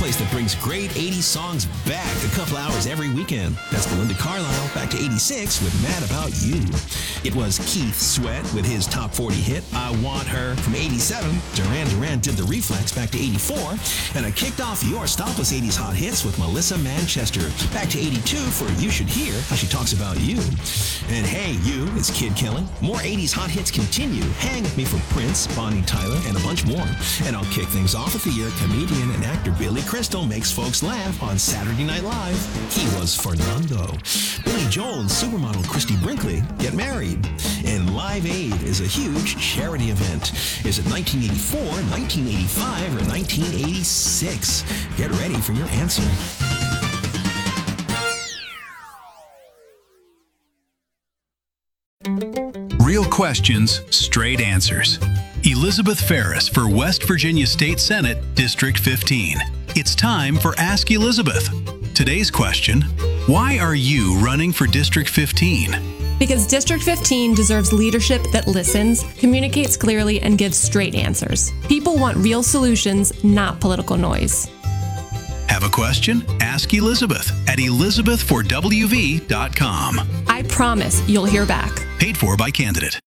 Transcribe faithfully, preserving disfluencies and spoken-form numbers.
place that brings great eighties songs back a couple hours every weekend. That's Belinda Carlisle back to eighty-six with Mad About You. It was Keith Sweat with his top forty hit, I Want Her, from eighty-seven. Duran Duran did the reflex back to eighty-four. And I kicked off your Stopless eighties hot hits with Melissa Manchester back to eighty-two for You Should Hear How She Talks About You. And Hey You, it's Kid Killing. More eighties hot hits continue. Hang With Me for Prince, Bonnie Tyler, and a bunch more. And I'll kick things off with the year comedian and actor Billy Crystal makes folks laugh on Saturday Night Live. He was Fernando. Billy Joel and supermodel Christy Brinkley get married. And Live Aid is a huge charity event. Is it nineteen eighty-four, nineteen eighty-five, or nineteen eighty-six? Get ready for your answer. Real questions, straight answers. Elizabeth Ferris for West Virginia State Senate, District fifteen. It's time for Ask Elizabeth. Today's question, why are you running for District fifteen? Because District fifteen deserves leadership that listens, communicates clearly, and gives straight answers. People want real solutions, not political noise. Have a question? Ask Elizabeth at elizabeth for w v dot com. I promise you'll hear back. Paid for by candidate.